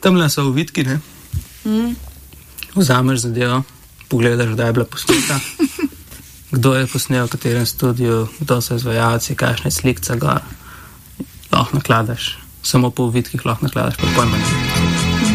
Tamle so uvitki, ne? Vzameš zadevo, pogledaš, kdaj je bila posneta, kdo je posnel, v katerem studiu, kdo so izvajalci, kakšne slikce gor. Lahko nakladaš, samo po uvitkih lahko nakladaš, pa pojma ne.